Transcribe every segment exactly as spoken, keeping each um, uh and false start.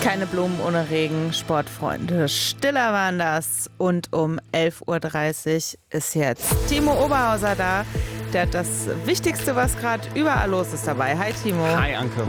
Keine Blumen ohne Regen, Sportfreunde. Stiller waren das. Und um elf Uhr dreißig ist jetzt Timo Oberhauser da. Der hat das Wichtigste, was gerade überall los ist, dabei. Hi Timo. Hi Anke.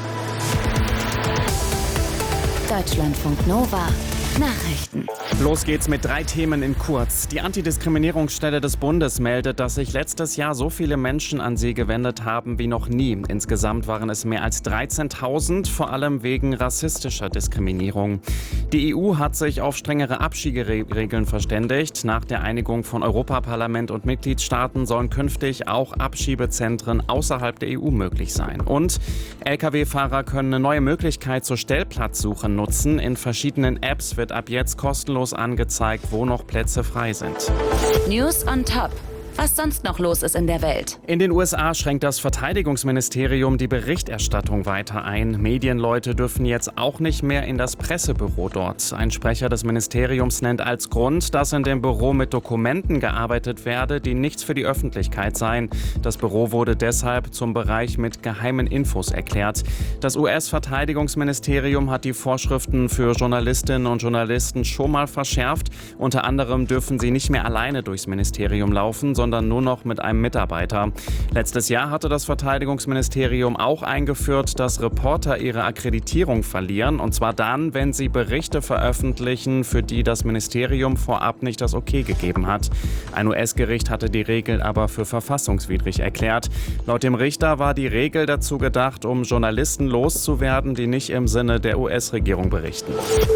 Deutschlandfunk Nova. Nachrichten. Los geht's mit drei Themen in kurz. Die Antidiskriminierungsstelle des Bundes meldet, dass sich letztes Jahr so viele Menschen an sie gewendet haben wie noch nie. Insgesamt waren es mehr als dreizehntausend, vor allem wegen rassistischer Diskriminierung. Die E U hat sich auf strengere Abschieberegeln verständigt. Nach der Einigung von Europaparlament und Mitgliedstaaten sollen künftig auch Abschiebezentren außerhalb der E U möglich sein. Und L K W-Fahrer können eine neue Möglichkeit zur Stellplatzsuche nutzen. In verschiedenen Apps wird ab jetzt kostenlos angezeigt, wo noch Plätze frei sind. News on top. Was sonst noch los ist in der Welt. In den U S A schränkt das Verteidigungsministerium die Berichterstattung weiter ein. Medienleute dürfen jetzt auch nicht mehr in das Pressebüro dort. Ein Sprecher des Ministeriums nennt als Grund, dass in dem Büro mit Dokumenten gearbeitet werde, die nichts für die Öffentlichkeit seien. Das Büro wurde deshalb zum Bereich mit geheimen Infos erklärt. Das U S-Verteidigungsministerium hat die Vorschriften für Journalistinnen und Journalisten schon mal verschärft. Unter anderem dürfen sie nicht mehr alleine durchs Ministerium laufen, sondern nur noch mit einem Mitarbeiter. Letztes Jahr hatte das Verteidigungsministerium auch eingeführt, dass Reporter ihre Akkreditierung verlieren, und zwar dann, wenn sie Berichte veröffentlichen, für die das Ministerium vorab nicht das Okay gegeben hat. Ein U S-Gericht hatte die Regel aber für verfassungswidrig erklärt. Laut dem Richter war die Regel dazu gedacht, um Journalisten loszuwerden, die nicht im Sinne der U S-Regierung berichten.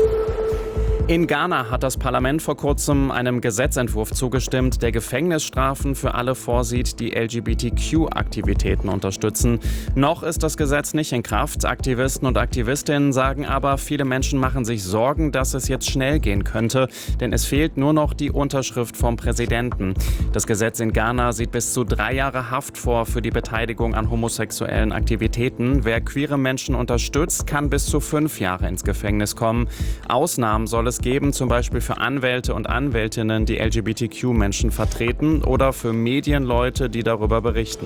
In Ghana hat das Parlament vor kurzem einem Gesetzentwurf zugestimmt, der Gefängnisstrafen für alle vorsieht, die L G B T Q-Aktivitäten unterstützen. Noch ist das Gesetz nicht in Kraft. Aktivisten und Aktivistinnen sagen aber, viele Menschen machen sich Sorgen, dass es jetzt schnell gehen könnte, denn es fehlt nur noch die Unterschrift vom Präsidenten. Das Gesetz in Ghana sieht bis zu drei Jahre Haft vor für die Beteiligung an homosexuellen Aktivitäten. Wer queere Menschen unterstützt, kann bis zu fünf Jahre ins Gefängnis kommen. Ausnahmen soll es geben, zum Beispiel für Anwälte und Anwältinnen, die L G B T Q-Menschen vertreten, oder für Medienleute, die darüber berichten.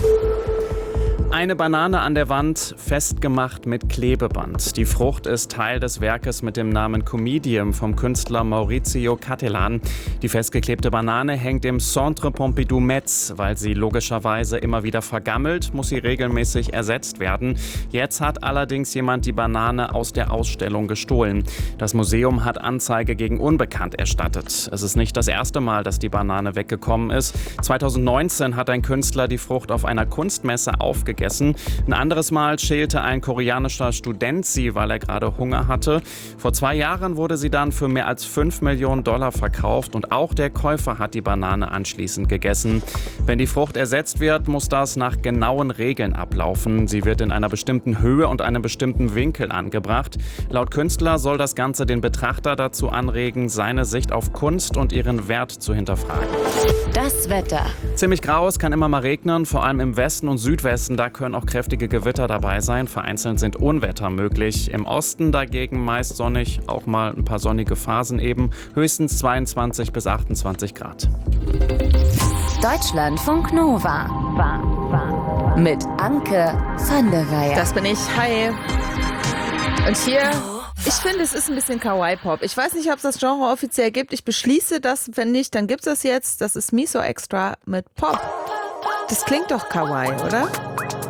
Eine Banane an der Wand, festgemacht mit Klebeband. Die Frucht ist Teil des Werkes mit dem Namen Comedium vom Künstler Maurizio Cattelan. Die festgeklebte Banane hängt im Centre Pompidou Metz. Weil sie logischerweise immer wieder vergammelt, muss sie regelmäßig ersetzt werden. Jetzt hat allerdings jemand die Banane aus der Ausstellung gestohlen. Das Museum hat Anzeige gegen Unbekannt erstattet. Es ist nicht das erste Mal, dass die Banane weggekommen ist. zweitausendneunzehn hat ein Künstler die Frucht auf einer Kunstmesse aufgegessen. Ein anderes Mal schälte ein koreanischer Student sie, weil er gerade Hunger hatte. Vor zwei Jahren wurde sie dann für mehr als fünf Millionen Dollar verkauft und auch der Käufer hat die Banane anschließend gegessen. Wenn die Frucht ersetzt wird, muss das nach genauen Regeln ablaufen. Sie wird in einer bestimmten Höhe und einem bestimmten Winkel angebracht. Laut Künstler soll das Ganze den Betrachter dazu anregen, seine Sicht auf Kunst und ihren Wert zu hinterfragen. Das Wetter. Ziemlich grau, es kann immer mal regnen, vor allem im Westen und Südwesten. Da können auch kräftige Gewitter dabei sein. Vereinzelt sind Unwetter möglich. Im Osten dagegen meist sonnig, auch mal ein paar sonnige Phasen eben. Höchstens zweiundzwanzig bis achtundzwanzig Grad. Deutschlandfunk Nova. Mit Anke van der Weyer. Das bin ich. Hi. Und hier, ich finde, es ist ein bisschen Kawaii-Pop. Ich weiß nicht, ob es das Genre offiziell gibt. Ich beschließe das. Wenn nicht, dann gibt es das jetzt. Das ist Miso Extra mit Pop. Das klingt doch Kawaii, oder?